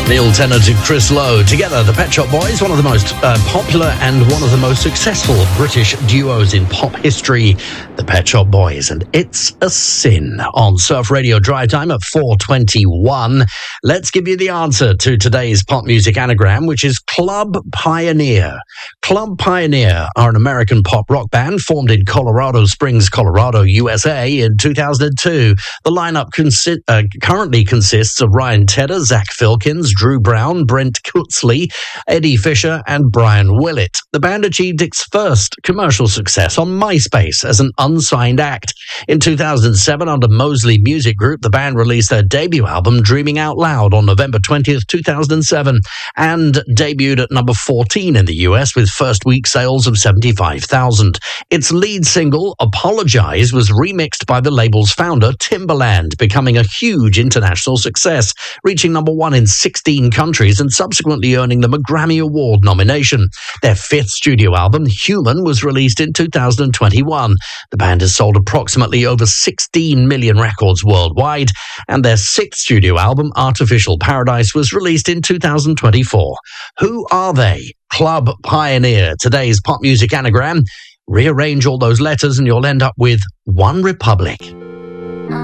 Neil Tennant and Chris Lowe. Together, the Pet Shop Boys, one of the most popular and one of the most successful British duos in pop history. The Pet Shop Boys and It's a Sin on Surf Radio Drive Time at 4:21. Let's give you the answer to today's pop music anagram, which is Club Pioneer. Club Pioneer are an American pop rock band formed in Colorado Springs, Colorado, USA in 2002. The lineup currently consists of Ryan Tedder, Zach Filkins, Drew Brown, Brent Kutzley, Eddie Fisher, and Brian Willett. The band achieved its first commercial success on MySpace as an unsigned act. In 2007, under Mosley Music Group, the band released their debut album, Dreaming Out Loud, on November 20th, 2007, and debuted at number 14 in the US with first week sales of 75,000. Its lead single, Apologize, was remixed by the label's founder, Timbaland, becoming a huge international success, reaching number one in 16 countries and subsequently earning them a Grammy Award nomination. Their fifth studio album, Human, was released in 2021. The band has sold approximately over 16 million records worldwide, and their sixth studio album, Artificial Paradise, was released in 2024. Who are they? Club Pioneer. Today's pop music anagram. Rearrange all those letters and you'll end up with One Republic.